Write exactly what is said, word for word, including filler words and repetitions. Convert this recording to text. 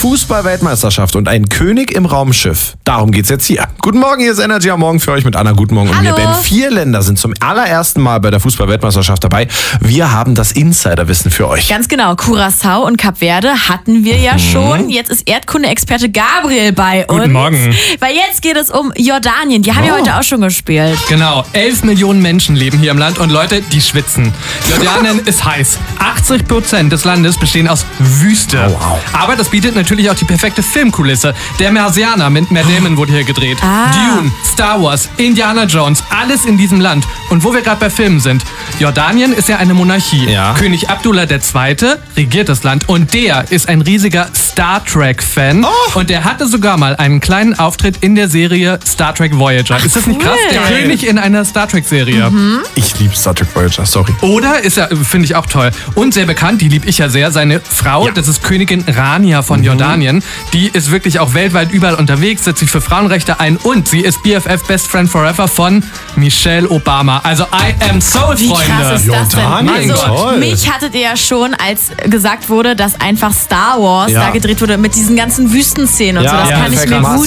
Fußball-Weltmeisterschaft und ein König im Raumschiff. Darum geht's jetzt hier. Guten Morgen, hier ist Energy am Morgen für euch mit Anna. Guten Morgen und Hallo. mir, Ben. Vier Länder sind zum allerersten Mal bei der Fußball-Weltmeisterschaft dabei. Wir haben das Insiderwissen für euch. Ganz genau, Curaçao und Kap Verde hatten wir ja schon. Jetzt ist Erdkunde-Experte Gabriel bei uns. Guten Morgen. Weil jetzt geht es um Jordanien. Die haben Oh. ja heute auch schon gespielt. Genau, elf Millionen Menschen leben hier im Land und Leute, die schwitzen. Jordanien ist heiß. achtzig Prozent des Landes bestehen aus Wüste. Oh, wow. Aber das bietet natürlich auch die perfekte Filmkulisse. Der Marsianer mit Matt Damon wurde hier gedreht. Ah. Dune, Star Wars, Indiana Jones, alles in diesem Land. Und wo wir gerade bei Filmen sind, Jordanien ist ja eine Monarchie. Ja. König Abdullah der Zweite regiert das Land und der ist ein riesiger Star Trek-Fan. Oh. Und der hatte sogar mal einen kleinen Auftritt in der Serie Star Trek Voyager. Ist das nicht cool. krass? Der Geil. König in einer Star Trek-Serie. Ich liebe Star Trek Voyager, sorry. Oder ist er, finde ich auch toll. Und sehr bekannt, die liebe ich ja sehr, seine Frau, Ja. das ist Königin Rania von Jordanien. Die ist wirklich auch weltweit überall unterwegs, setzt sich für Frauenrechte ein und sie ist B F F Best Friend Forever von Michelle Obama. Also I am sold, Wie Freunde. krass ist das denn? Jordanien, Also, toll. mich hattet ihr ja schon, als gesagt wurde, dass einfach Star Wars Ja. da gedreht wurde mit diesen ganzen Wüstenszenen und Ja, so. Das ja, kann ich perfekt. mir gut